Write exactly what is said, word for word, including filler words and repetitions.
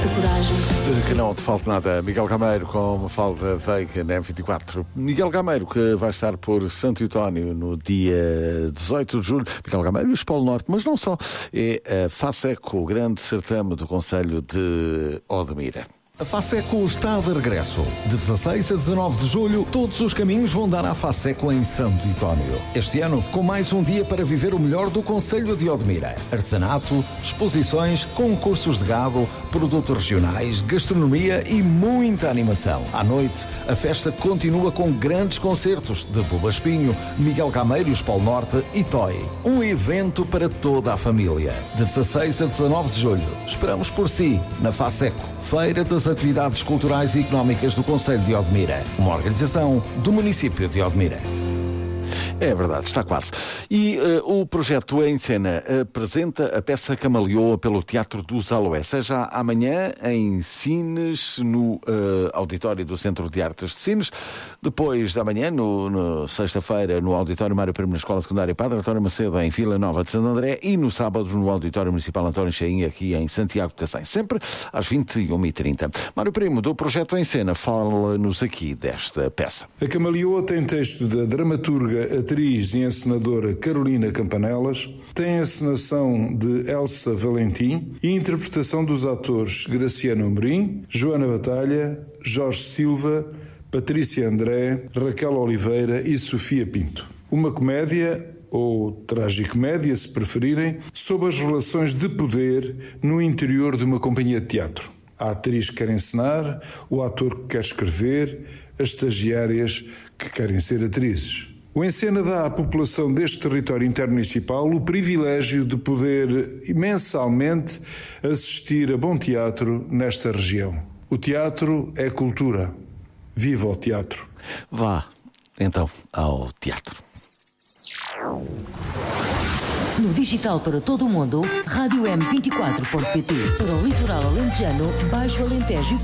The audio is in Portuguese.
falta coragem. Que não te falte nada. Miguel Gameiro com uma falta Veiga na M vinte e quatro. Miguel Gameiro, que vai estar por Santo António no dia dezoito de julho. Miguel Gameiro e o Polo Norte, mas não só. É a FASECO, o grande certame do Concelho de Odmira. A FASECO está de regresso. De dezasseis a dezanove de julho, todos os caminhos vão dar à FASECO em Santo António. Este ano, com mais um dia para viver o melhor do Concelho de Odmira. Artesanato, exposições, concursos de gado, produtos regionais, gastronomia e muita animação. À noite, a festa continua com grandes concertos de Buba Espinho, Miguel Gameiro e o Polo Norte e Toy. Um evento para toda a família. De dezasseis a dezanove de julho, esperamos por si na FASECO, Feira das Atividades Culturais e Económicas do Concelho de Odmira, uma organização do município de Odmira. É verdade, está quase. E uh, o projeto Em Cena apresenta a peça Camaleoa pelo Teatro dos Aloés. Seja amanhã em Sines, no uh, auditório do Centro de Artes de Sines. Depois da manhã, no, no sexta-feira, no auditório Mário Primo, na Escola Secundária Padre António Macedo, em Vila Nova de Santo André. E no sábado, no auditório Municipal António Chainha, aqui em Santiago de Cacém. Sempre às vinte e uma e trinta. Mário Primo, do projeto Em Cena, fala-nos aqui desta peça. A Camaleoa tem texto da dramaturga, atriz e encenadora Carolina Campanelas, tem a encenação de Elsa Valentim e interpretação dos atores Graciano Amorim, Joana Batalha, Jorge Silva, Patrícia André, Raquel Oliveira e Sofia Pinto. Uma comédia, ou tragicomédia, se preferirem, sobre as relações de poder no interior de uma companhia de teatro. A atriz que quer encenar, o ator que quer escrever, as estagiárias que querem ser atrizes. O Em Cena dá à população deste território intermunicipal o privilégio de poder mensalmente assistir a bom teatro nesta região. O teatro é cultura. Viva o teatro! Vá, então, ao teatro. No digital para todo o mundo, rádio m vinte e quatro ponto pt. Para o litoral alentejano, Baixo Alentejo